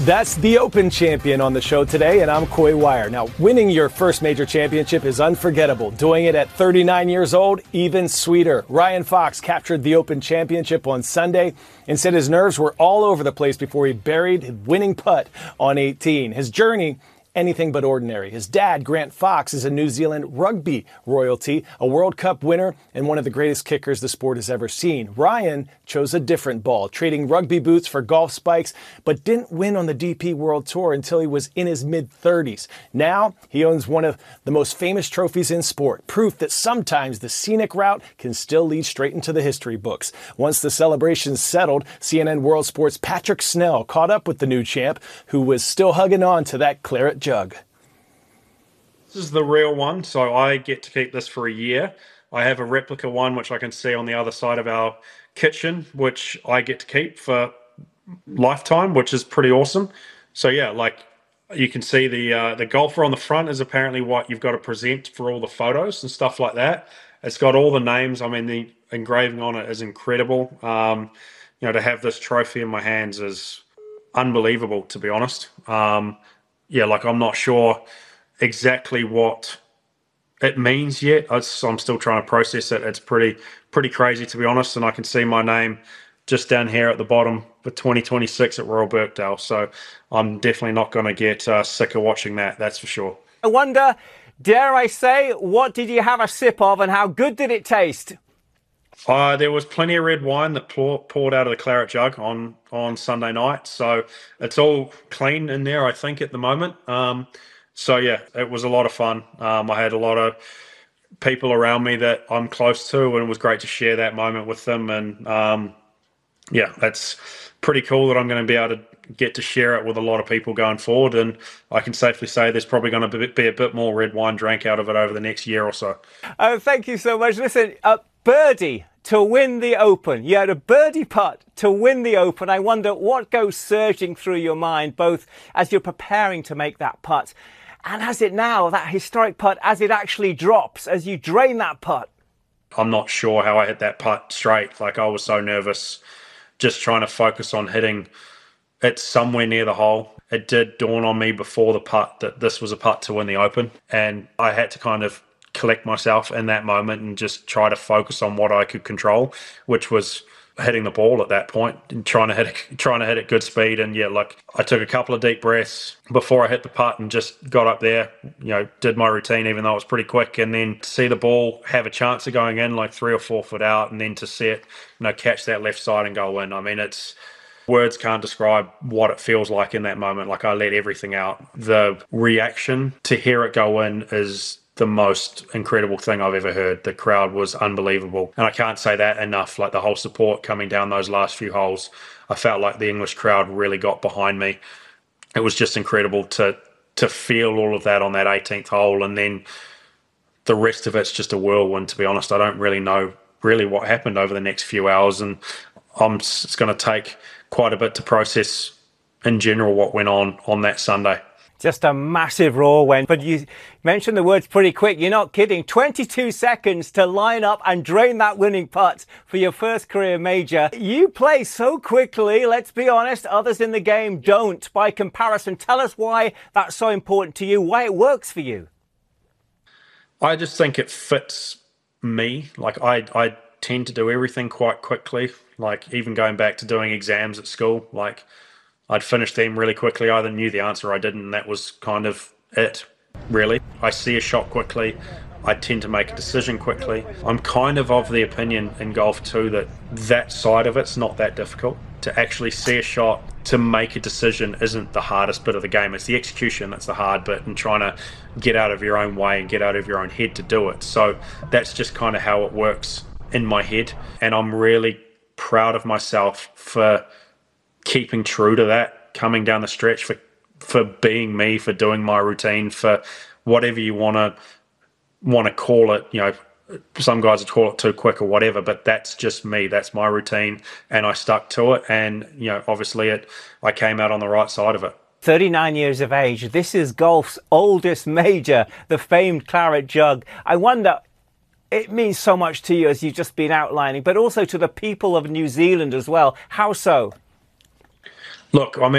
That's the Open champion on the show today, and I'm Coy Wire. Now, winning your first major championship is unforgettable. Doing it at 39 years old, even sweeter. Ryan Fox captured the Open championship on Sunday and said his nerves were all over the place before he buried his winning putt on 18. His journey, anything but ordinary. His dad, Grant Fox, is a New Zealand rugby royalty, a World Cup winner, and one of the greatest kickers the sport has ever seen. Ryan chose a different ball, trading rugby boots for golf spikes, but didn't win on the DP World Tour until he was in his mid-30s. Now, he owns one of the most famous trophies in sport, proof that sometimes the scenic route can still lead straight into the history books. Once the celebrations settled, CNN World Sport's Patrick Snell caught up with the new champ, who was still hugging on to that claret jug. This is the real one, so I get to keep this for a year. I have a replica one which I can see on the other side of our kitchen, which I get to keep for lifetime, which is pretty awesome. So yeah, like you can see the golfer on the front is apparently what you've got to present for all the photos and stuff like that. It's got all the names. I mean, the engraving on it is incredible. You know, to have this trophy in my hands is unbelievable, to be honest. Yeah, like I'm not sure exactly what it means yet. I'm still trying to process it. It's pretty crazy, to be honest. And I can see my name just down here at the bottom for 2026 at Royal Birkdale. So I'm definitely not going to get sick of watching that. That's for sure. I wonder, dare I say, what did you have a sip of and how good did it taste? There was plenty of red wine that poured out of the claret jug on Sunday night. So it's all clean in there, I think, at the moment. So yeah, it was a lot of fun. I had a lot of people around me that I'm close to, and it was great to share that moment with them. And yeah, it's pretty cool that I'm going to be able to get to share it with a lot of people going forward. And I can safely say there's probably going to be a bit more red wine drank out of it over the next year or so. Thank you so much. Listen, birdie to win the Open. You had a birdie putt to win the Open. I wonder what goes surging through your mind, both as you're preparing to make that putt and as it now, that historic putt, as it actually drops, as you drain that putt. I'm not sure how I hit that putt straight. Like, I was so nervous, just trying to focus on hitting it somewhere near the hole. It did dawn on me before the putt that this was a putt to win the Open, and I had to kind of collect myself in that moment and just try to focus on what I could control, which was hitting the ball at that point and trying to hit at good speed. And yeah, like I took a couple of deep breaths before I hit the putt and just got up there, you know, did my routine, even though it was pretty quick. And then to see the ball have a chance of going in like 3 or 4 foot out, and then to see it, you know, catch that left side and go in. I mean, words can't describe what it feels like in that moment. Like, I let everything out. The reaction to hear it go in is the most incredible thing I've ever heard. The crowd was unbelievable. And I can't say that enough. Like, the whole support coming down those last few holes, I felt like the English crowd really got behind me. It was just incredible to feel all of that on that 18th hole. And then the rest of it's just a whirlwind, to be honest. I don't really know what happened over the next few hours. And it's going to take quite a bit to process in general what went on that Sunday. Just a massive whirlwind. But you mentioned the words pretty quick. You're not kidding. 22 seconds to line up and drain that winning putt for your first career major. You play so quickly, let's be honest. Others in the game don't. By comparison, tell us why that's so important to you, why it works for you. I just think it fits me. Like, I tend to do everything quite quickly. Like, even going back to doing exams at school, like, I'd finish them really quickly. I either knew the answer or I didn't, and that was kind of it, really. I see a shot quickly. I tend to make a decision quickly. I'm kind of the opinion in golf too that side of it's not that difficult. To actually see a shot, to make a decision isn't the hardest bit of the game. It's the execution that's the hard bit, and trying to get out of your own way and get out of your own head to do it. So that's just kind of how it works in my head. And I'm really proud of myself for keeping true to that, coming down the stretch, for being me, for doing my routine, for whatever you want to call it. You know, some guys would call it too quick or whatever, but that's just me. That's my routine, and I stuck to it. And you know, obviously, I came out on the right side of it. 39 years of age. This is golf's oldest major, the famed claret jug. I wonder, it means so much to you, as you've just been outlining, but also to the people of New Zealand as well. How so? Look, I mean,